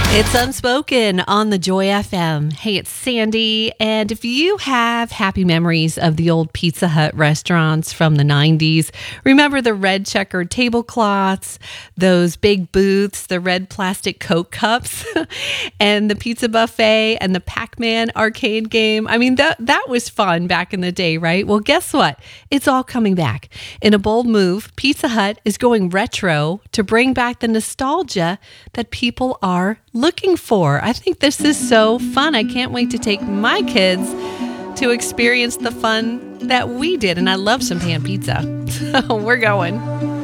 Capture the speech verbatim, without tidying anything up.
It's Unspoken on the Joy F M. Hey, it's Sandy. And if you have happy memories of the old Pizza Hut restaurants from the nineties, remember the red checkered tablecloths, those big booths, the red plastic Coke cups, and the pizza buffet and the Pac-Man arcade game. I mean, that, that was fun back in the day, right? Well, guess what? It's all coming back. In a bold move, Pizza Hut is going retro to bring back the nostalgia that people are looking for. I think this is so fun. I can't wait to take my kids to experience the fun that we did. And I love some pan pizza. So we're going.